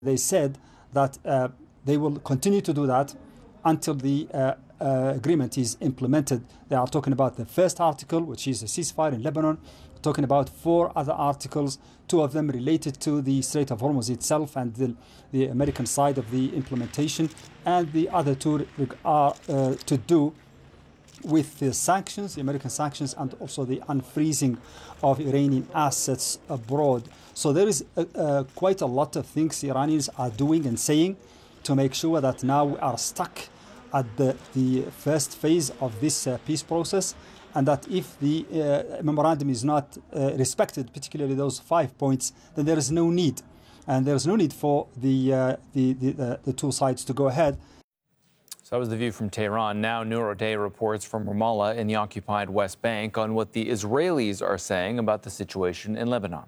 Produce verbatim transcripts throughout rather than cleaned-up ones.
They said that uh, they will continue to do that until the uh, uh, agreement is implemented. They are talking about the first article, which is a ceasefire in Lebanon, talking about four other articles, two of them related to the Strait of Hormuz itself and the, the American side of the implementation, and the other two are uh, to do with the sanctions, the American sanctions, and also the unfreezing of Iranian assets abroad. So there is uh, uh, quite a lot of things the Iranians are doing and saying to make sure that now we are stuck at the, the first phase of this uh, peace process, and that if the uh, memorandum is not uh, respected, particularly those five points, then there is no need. And there is no need for the, uh, the, the, the, the two sides to go ahead. So that was the view from Tehran. Now, Noor O'Day reports from Ramallah in the occupied West Bank on what the Israelis are saying about the situation in Lebanon.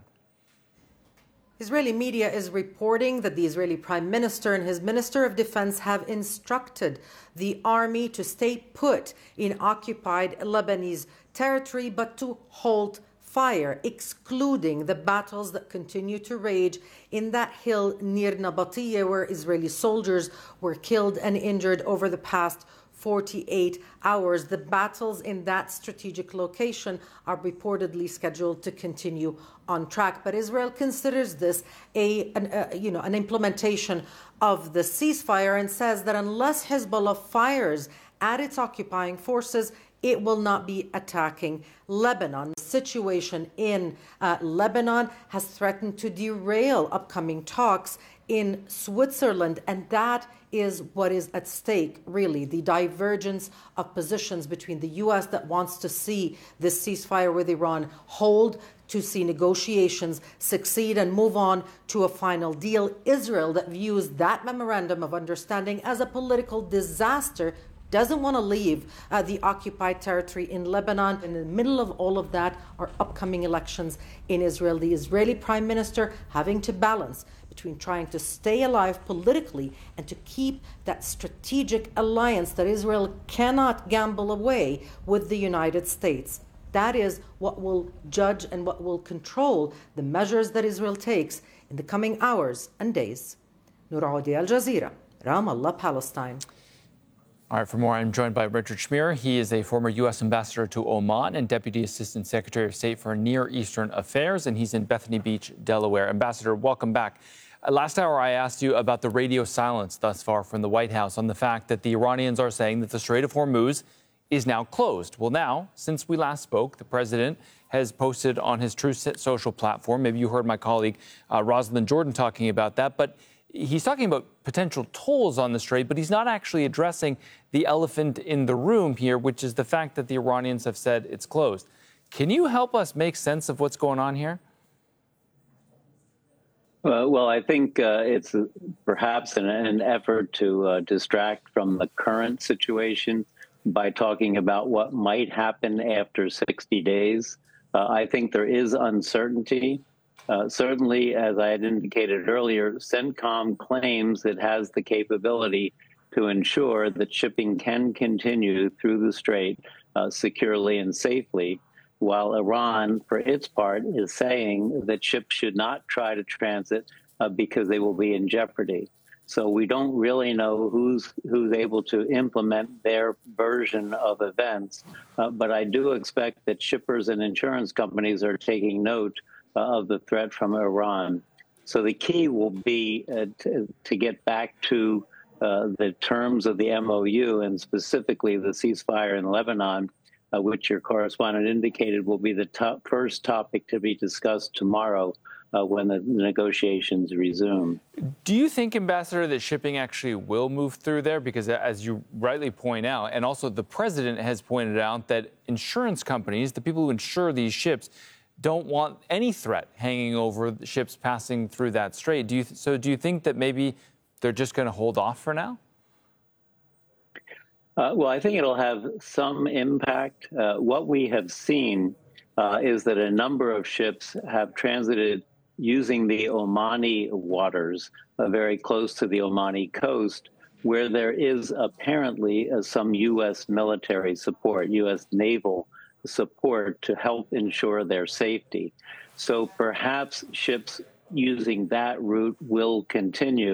Israeli media is reporting that the Israeli Prime Minister and his Minister of Defense have instructed the army to stay put in occupied Lebanese territory, but to halt fire, excluding the battles that continue to rage in that hill near Nabatiyah, where Israeli soldiers were killed and injured over the past forty-eight hours. The battles in that strategic location are reportedly scheduled to continue on track, but Israel considers this a, an, a you know an implementation of the ceasefire and says that unless Hezbollah fires at its occupying forces, it will not be attacking Lebanon. The situation in uh, Lebanon has threatened to derail upcoming talks in Switzerland, and that is what is at stake, really, the divergence of positions between the U S that wants to see this ceasefire with Iran hold, to see negotiations succeed and move on to a final deal. Israel, that views that memorandum of understanding as a political disaster, doesn't want to leave uh, the occupied territory in Lebanon. In the middle of all of that are upcoming elections in Israel. The Israeli Prime Minister having to balance between trying to stay alive politically and to keep that strategic alliance that Israel cannot gamble away with the United States. That is what will judge and what will control the measures that Israel takes in the coming hours and days. Noor O'Day, Al Jazeera, Ramallah, Palestine. All right, for more, I'm joined by Richard Schmier. He is a former U S ambassador to Oman and Deputy Assistant Secretary of State for Near Eastern Affairs, and he's in Bethany Beach, Delaware. Ambassador, welcome back. Uh, last hour, I asked you about the radio silence thus far from the White House on the fact that the Iranians are saying that the Strait of Hormuz is now closed. Well, now, since we last spoke, the president has posted on his Truth Social platform. Maybe you heard my colleague uh, Rosalind Jordan talking about that, but he's talking about potential tolls on the strait, but he's not actually addressing the elephant in the room here, which is the fact that the Iranians have said it's closed. Can you help us make sense of what's going on here? Uh, well, I think uh, it's uh, perhaps an, an effort to uh, distract from the current situation by talking about what might happen after sixty days. Uh, I think there is uncertainty. Uh, certainly, as I had indicated earlier, CENTCOM claims it has the capability to ensure that shipping can continue through the strait uh, securely and safely, while Iran, for its part, is saying that ships should not try to transit uh, because they will be in jeopardy. So we don't really know who's who's able to implement their version of events, uh, but I do expect that shippers and insurance companies are taking note uh, of the threat from Iran. So the key will be uh, to, to get back to uh, the terms of the M O U, and specifically the ceasefire in Lebanon, uh, which your correspondent indicated will be the top, first topic to be discussed tomorrow uh, when the negotiations resume. Do you think, Ambassador, that shipping actually will move through there? Because as you rightly point out, and also the president has pointed out, that insurance companies, the people who insure these ships, don't want any threat hanging over the ships passing through that strait. Do you th- so do you think that maybe they're just going to hold off for now? Uh, well, I think it'll have some impact. Uh, what we have seen uh, is that a number of ships have transited using the Omani waters, uh, very close to the Omani coast, where there is apparently uh, some U S military support, U S naval support to help ensure their safety. So perhaps ships using that route will continue.